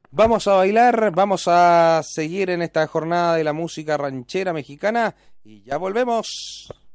Vamos a bailar, vamos a seguir en esta jornada de la música ranchera mexicana y ya volvemos.